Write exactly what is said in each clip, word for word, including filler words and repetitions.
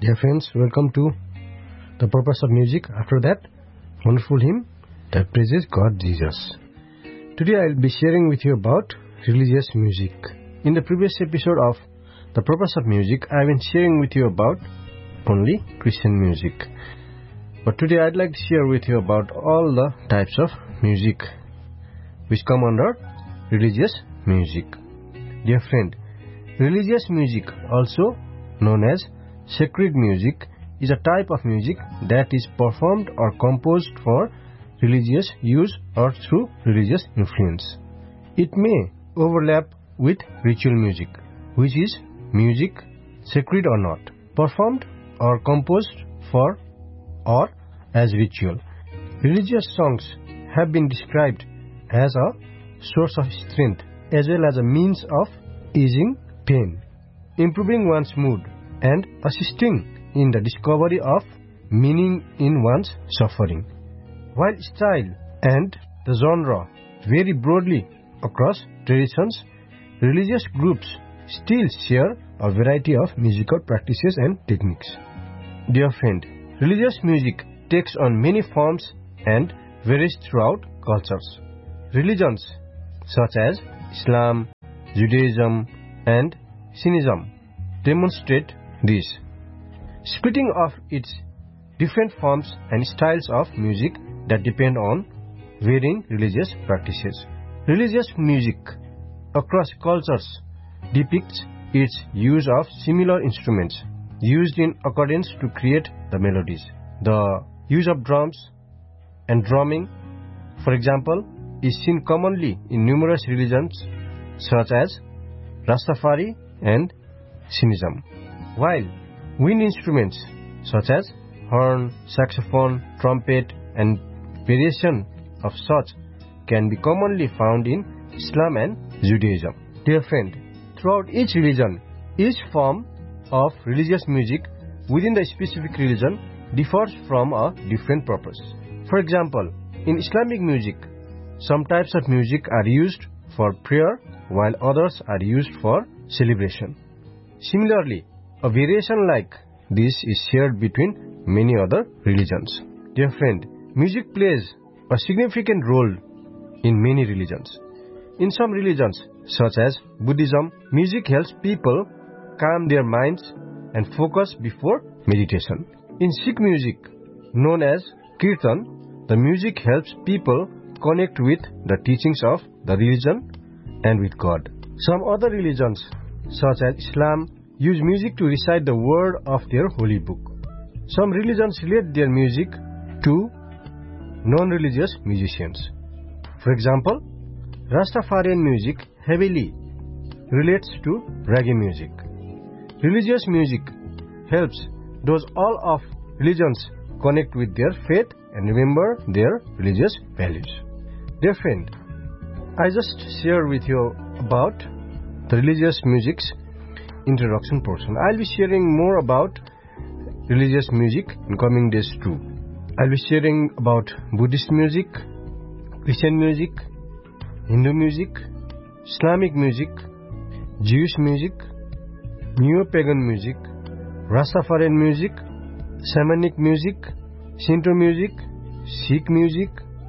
Dear friends, welcome to The Purpose of Music. After that, wonderful hymn that praises God Jesus. Today I will be sharing with you about religious music. In the previous episode of The Purpose of Music, I have been sharing with you about only Christian music. But today I'd like to share with you about all the types of music which come under religious music. Dear friend, religious music, also known as sacred music, is a type of music that is performed or composed for religious use or through religious influence. It may overlap with ritual music, which is music, sacred or not, performed or composed for or as ritual. Religious songs have been described as a source of strength as well as a means of easing pain, improving one's mood, and assisting in the discovery of meaning in one's suffering. While style and the genre vary broadly across traditions, religious groups still share a variety of musical practices and techniques. Dear friend, religious music takes on many forms and varies throughout cultures. Religions such as Islam, Judaism, and Sinnism demonstrate this, splitting off its different forms and styles of music that depend on varying religious practices. Religious music across cultures depicts its use of similar instruments used in accordance to create the melodies. The use of drums and drumming, for example, is seen commonly in numerous religions such as Rastafari and Sinnism, while wind instruments such as horn, saxophone, trumpet, and variation of such can be commonly found in Islam and Judaism. Dear friend, throughout each religion, each form of religious music within the specific religion differs from a different purpose. For example, in Islamic music, some types of music are used for prayer while others are used for celebration. Similarly, a variation like this is shared between many other religions. Dear friend, music plays a significant role in many religions. In some religions, such as Buddhism, music helps people calm their minds and focus before meditation. In Sikh music, known as Kirtan, the music helps people connect with the teachings of the religion and with God. Some other religions, such as Islam, use music to recite the word of their holy book. Some religions relate their music to non-religious musicians. For example, Rastafarian music heavily relates to reggae music. Religious music helps those all of religions connect with their faith and remember their religious values. Dear friend, I just shared with you about the religious music's introduction portion. I'll be sharing more about religious music in coming days too. I'll be sharing about Buddhist music, Christian music, Hindu music, Islamic music, Jewish music, Neo-pagan music, Rastafarian music, Shamanic music, Shinto music, Sikh music,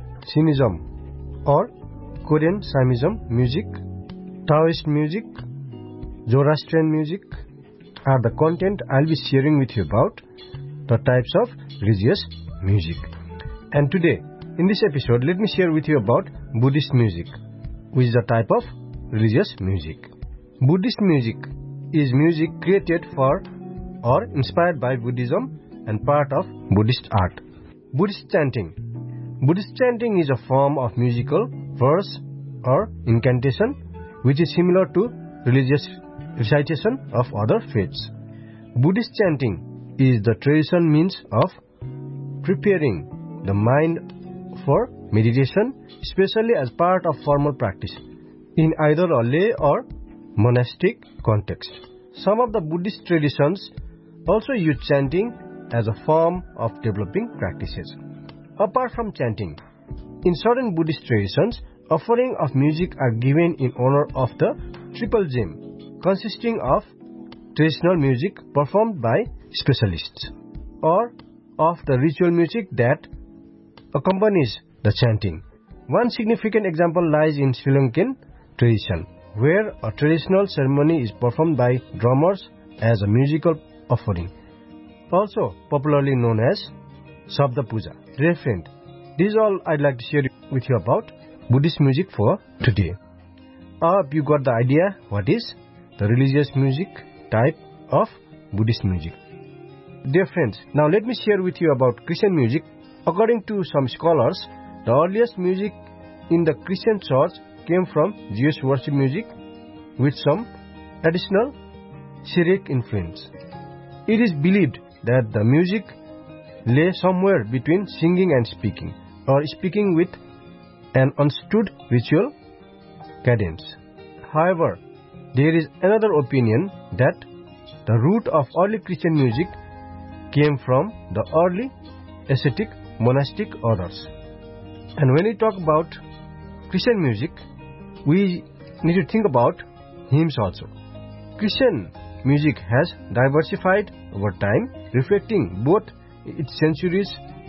Sinnism or Korean Shamism music, Taoist music, Zoroastrian music are the content I'll be sharing with you about the types of religious music. And today, in this episode, let me share with you about Buddhist music, which is a type of religious music. Buddhist music is music created for or inspired by Buddhism and part of Buddhist art. Buddhist chanting. Buddhist chanting is a form of musical verse or incantation which is similar to religious recitation of other faiths. Buddhist chanting is the traditional means of preparing the mind for meditation, especially as part of formal practice in either a lay or monastic context. Some of the Buddhist traditions also use chanting as a form of developing practices. Apart from chanting, in certain Buddhist traditions, offering of music are given in honor of the triple gem, consisting of traditional music performed by specialists, or of the ritual music that accompanies the chanting. One significant example lies in Sri Lankan tradition, where a traditional ceremony is performed by drummers as a musical offering, also popularly known as Shabda Puja. Dear friend, this is all I'd like to share with you about Buddhist music for today. I hope you got the idea what is the religious music type of Buddhist music. Dear friends, now let me share with you about Christian music. According to some scholars, the earliest music in the Christian church came from Jewish worship music with some additional Syriac influence. It is believed that the music lay somewhere between singing and speaking, or speaking with an understood ritual cadence. However, there is another opinion that the root of early Christian music came from the early ascetic monastic orders. And when we talk about Christian music, we need to think about hymns also. Christian music has diversified over time, reflecting both its centuries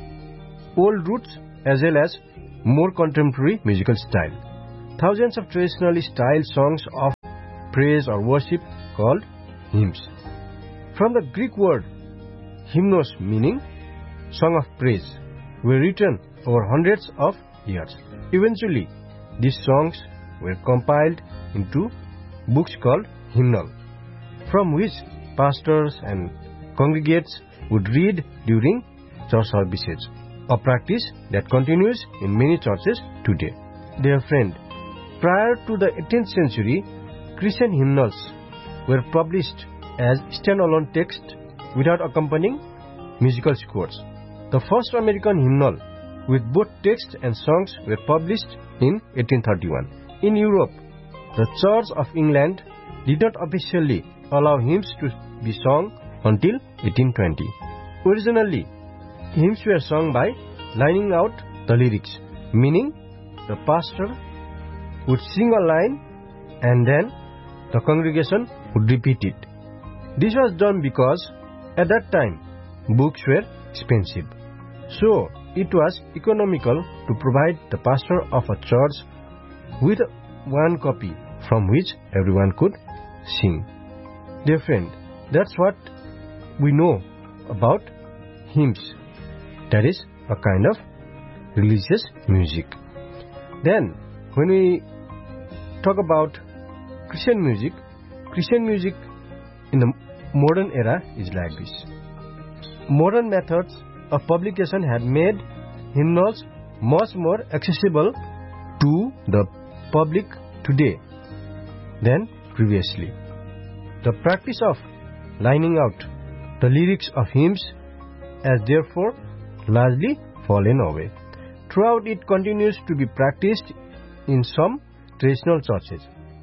old roots as well as more contemporary musical style. Thousands of traditionally styled songs of praise or worship called hymns. From the Greek word hymnos, meaning song of praise, were written over hundreds of years. Eventually, these songs were compiled into books called hymnal, from which pastors and congregates would read during church services, a practice that continues in many churches today. Dear friend, prior to the eighteenth century, Christian hymnals were published as standalone text without accompanying musical scores. The first American hymnal with both text and songs were published in eighteen thirty-one. In Europe, the Church of England did not officially allow hymns to be sung until eighteen twenty. Originally, hymns were sung by lining out the lyrics, meaning the pastor would sing a line and then the congregation would repeat it. This was done because at that time books were expensive, so it was economical to provide the pastor of a church with one copy from which everyone could sing. Dear friend, that's what we know about hymns. That is a kind of religious music. Then, when we talk about Christian music, Christian music in the modern era is like this. Modern methods of publication had made hymnals much more accessible to the public today than previously. The practice of lining out the lyrics of hymns has therefore largely fallen away. Throughout, it continues to be practiced in some traditional churches.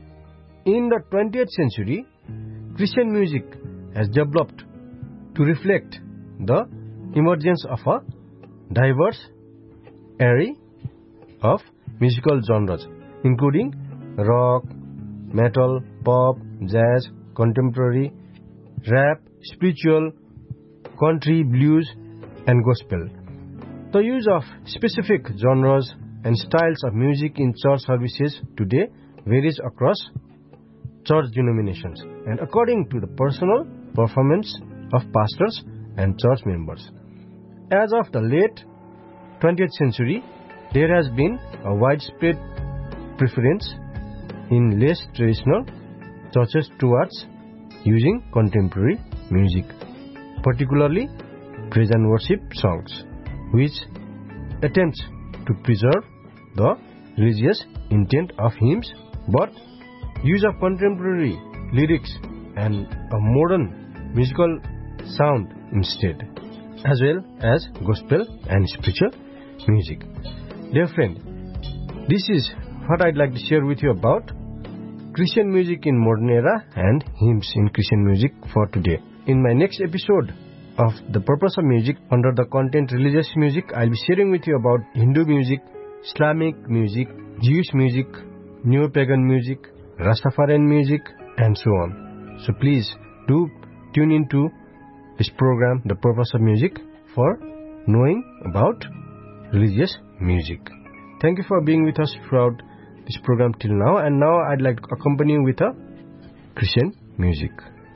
In the twentieth century, Christian music has developed to reflect the emergence of a diverse array of musical genres, including rock, metal, pop, jazz, contemporary, rap, spiritual, country, blues, and gospel. The use of specific genres and styles of music in church services today varies across church denominations and according to the personal performance of pastors and church members. As of the late twentieth century, there has been a widespread preference in less traditional churches towards using contemporary music, particularly praise and worship songs, which attempts to preserve the religious intent of hymns, but use of contemporary lyrics and a modern musical sound instead, as well as gospel and spiritual music. Dear friend, this is what I'd like to share with you about Christian music in modern era and hymns in Christian music for today. In my next episode of The Purpose of Music, under the content Religious Music, I'll be sharing with you about Hindu music, Islamic music, Jewish music, Neo-Pagan music, Rastafarian music, and so on. So please do tune into this program, The Purpose of Music, for knowing about religious music. Thank you for being with us throughout this program till now. And now I'd like to accompany you with a Christian music.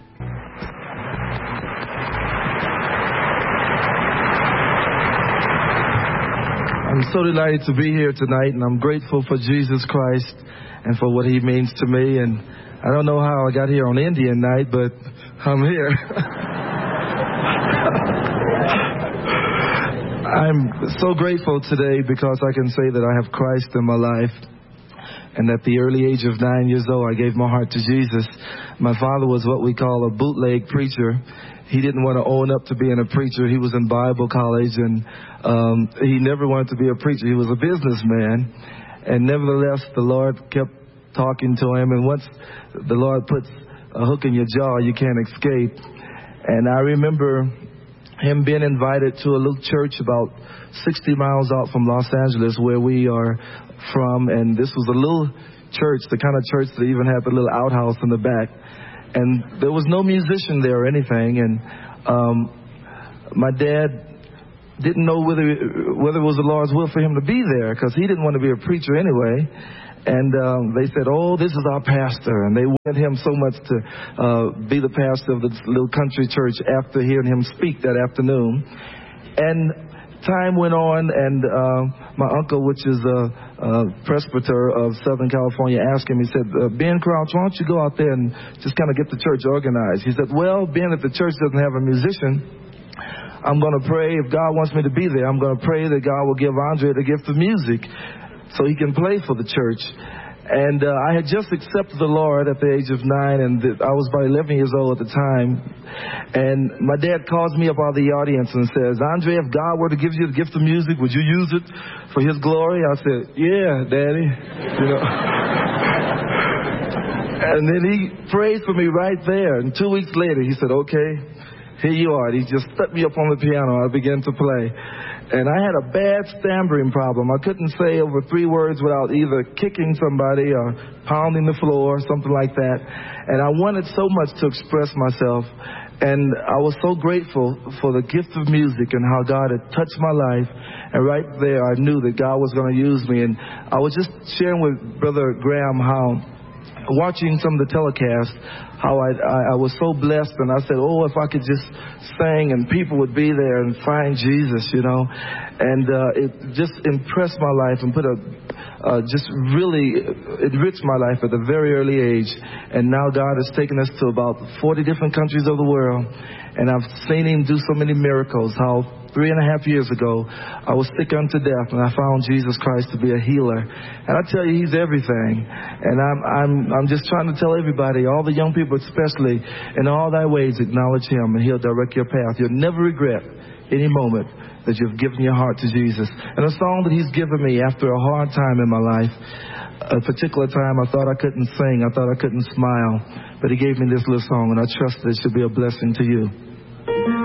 I'm so delighted to be here tonight, and I'm grateful for Jesus Christ and for what He means to me. And I don't know how I got here on Indian night, but I'm here. I'm so grateful today because I can say that I have Christ in my life. And at the early age of nine years old, I gave my heart to Jesus. My father was what we call a bootleg preacher. He didn't want to own up to being a preacher. He was in Bible college, and um, he never wanted to be a preacher. He was a businessman. And nevertheless, the Lord kept talking to him. And once the Lord puts a hook in your jaw, you can't escape. And I remember him being invited to a little church about sixty miles out from Los Angeles, where we are from. And this was a little church, the kind of church that even had the little outhouse in the back. And there was no musician there or anything. And um, my dad didn't know whether whether it was the Lord's will for him to be there, because he didn't want to be a preacher anyway. And um, they said, oh, this is our pastor. And they wanted him so much to uh, be the pastor of this little country church after hearing him speak that afternoon. And time went on, and uh, my uncle, which is a, a presbyter of Southern California, asked him, he said, uh, Ben Crouch, why don't you go out there and just kind of get the church organized? He said, well, being that the church doesn't have a musician, I'm going to pray. If God wants me to be there, I'm going to pray that God will give Andre the gift of music so he can play for the church. And uh, I had just accepted the Lord at the age of nine, and th- I was about eleven years old at the time. And my dad calls me up out of the audience and says, Andre, if God were to give you the gift of music, would you use it for His glory? I said, yeah, Daddy. You know. And then he prayed for me right there. And two weeks later, he said, okay, here you are. He just set me up on the piano. I began to play. And I had a bad stammering problem. I couldn't say over three words without either kicking somebody or pounding the floor or something like that. And I wanted so much to express myself. And I was so grateful for the gift of music and how God had touched my life. And right there, I knew that God was going to use me. And I was just sharing with Brother Graham how, watching some of the telecasts, how I, I, I was so blessed, and I said, oh, if I could just sing and people would be there and find Jesus, you know. And uh, it just impressed my life and put a, uh, just really enriched my life at a very early age. And now God has taken us to about forty different countries of the world. And I've seen Him do so many miracles, how three and a half years ago, I was sick unto death, and I found Jesus Christ to be a healer. And I tell you, He's everything. And I'm I'm I'm just trying to tell everybody, all the young people especially, in all thy ways acknowledge Him, and He'll direct your path. You'll never regret any moment that you've given your heart to Jesus. And a song that He's given me after a hard time in my life, a particular time I thought I couldn't sing, I thought I couldn't smile, but He gave me this little song, and I trust that it should be a blessing to you.